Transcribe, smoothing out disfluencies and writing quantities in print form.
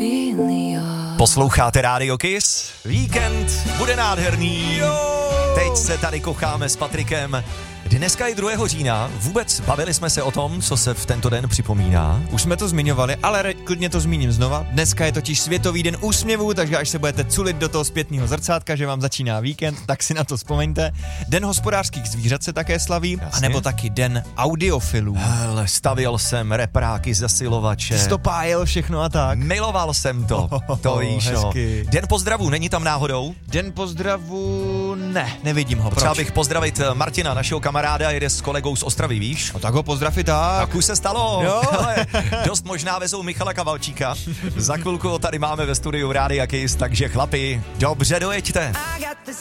Posloucháte Rádio Kiss? Víkend bude nádherný. Teď se tady kocháme s Patrikem. Dneska je 2. října. Vůbec bavili jsme se o tom, co se v tento den připomíná. Už jsme to zmiňovali, ale klidně to zmíním znova. Dneska je totiž Světový den úsměvů, takže až se budete culit do toho zpětného zrcátka, že vám začíná víkend, tak si na to vzpomeňte. Den hospodářských zvířat se také slaví, anebo taky den audiofilů. Hele, stavěl jsem repráky, zasilovače. Stopájel všechno a tak. Miloval jsem to. To víš, hezky. Den pozdravu, není tam náhodou? Den pozdravu, ne, nevidím ho. Potřeba bych pozdravit Martina, našeho kamaráda, jede s kolegou z Ostravy, víš? No tak ho pozdrav i tak. Tak už se stalo. Jo. Ale dost možná vezou Michala Kavalčíka. Za chvilku ho tady máme ve studiu Rádia Kiss, takže chlapi, dobře dojeďte.